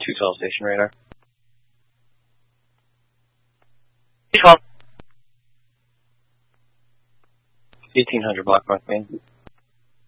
212 station radar. 212. 1800 block north main.